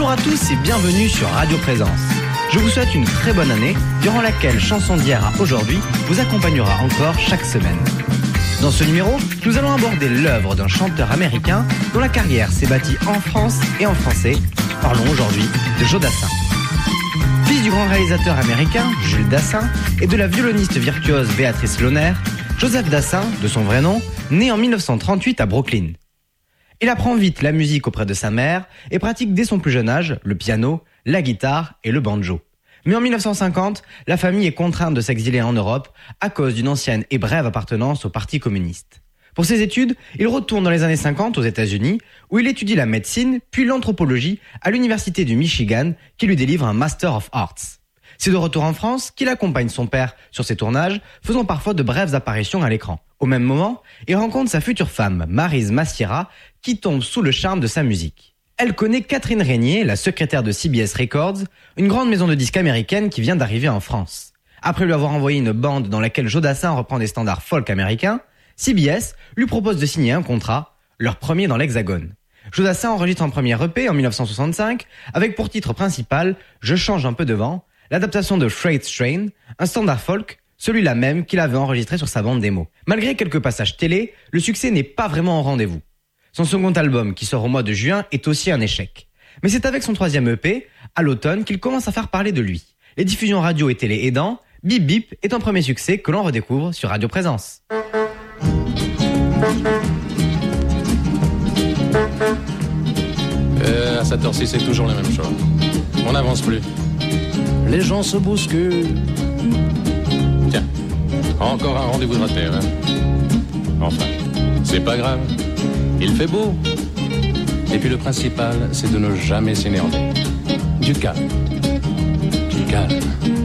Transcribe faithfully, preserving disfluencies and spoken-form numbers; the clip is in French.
Bonjour à tous et bienvenue sur Radio Présence. Je vous souhaite une très bonne année, durant laquelle Chanson d'hier à aujourd'hui vous accompagnera encore chaque semaine. Dans ce numéro, nous allons aborder l'œuvre d'un chanteur américain dont la carrière s'est bâtie en France et en français. Parlons aujourd'hui de Joe Dassin. Fils du grand réalisateur américain Jules Dassin et de la violoniste virtuose Béatrice Loner, Joseph Dassin, de son vrai nom, naît en dix-neuf cent trente-huit à Brooklyn. Il apprend vite la musique auprès de sa mère et pratique dès son plus jeune âge le piano, la guitare et le banjo. Mais en dix-neuf cent cinquante, la famille est contrainte de s'exiler en Europe à cause d'une ancienne et brève appartenance au Parti communiste. Pour ses études, il retourne dans les années cinquante aux États-Unis où il étudie la médecine puis l'anthropologie à l'université du Michigan qui lui délivre un Master of Arts. C'est de retour en France qu'il accompagne son père sur ses tournages, faisant parfois de brèves apparitions à l'écran. Au même moment, il rencontre sa future femme, Maryse Massiera, qui tombe sous le charme de sa musique. Elle connaît Catherine Régnier, la secrétaire de C B S Records, une grande maison de disques américaine qui vient d'arriver en France. Après lui avoir envoyé une bande dans laquelle Joe Dassin reprend des standards folk américains, C B S lui propose de signer un contrat, leur premier dans l'Hexagone. Joe Dassin enregistre un premier E P en dix-neuf cent soixante-cinq, avec pour titre principal « Je change un peu de vent », l'adaptation de Freight Train, un standard folk, celui-là même qu'il avait enregistré sur sa bande démo. Malgré quelques passages télé, le succès n'est pas vraiment au rendez-vous. Son second album, qui sort au mois de juin, est aussi un échec. Mais c'est avec son troisième E P, à l'automne, qu'il commence à faire parler de lui. Les diffusions radio et télé aidant, Bip Bip est un premier succès que l'on redécouvre sur Radio Présence. Euh, à cette heure-ci, c'est toujours la même chose. On n'avance plus. Les gens se bousculent. Tiens, encore un rendez-vous de raté, hein. Enfin, c'est pas grave. Il fait beau. Et puis le principal, c'est de ne jamais s'énerver. Du calme. Du calme.